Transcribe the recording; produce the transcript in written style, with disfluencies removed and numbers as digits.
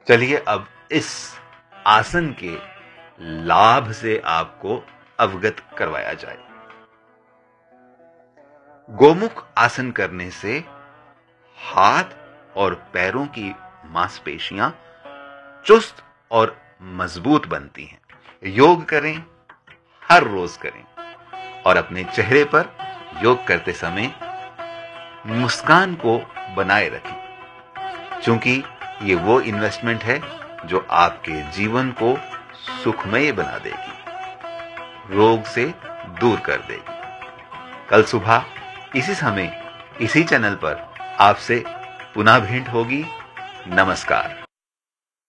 चलिए अब इस आसन के लाभ से आपको अवगत करवाया जाए। गोमुख आसन करने से हाथ और पैरों की मांसपेशियां चुस्त और मजबूत बनती हैं। योग करें, हर रोज करें और अपने चेहरे पर योग करते समय मुस्कान को बनाए रखें, क्योंकि ये वो इन्वेस्टमेंट है जो आपके जीवन को सुखमय बना देगी, रोग से दूर कर देगी। कल सुबह इसी समय इसी चैनल पर आपसे पुनः भेंट होगी। नमस्कार।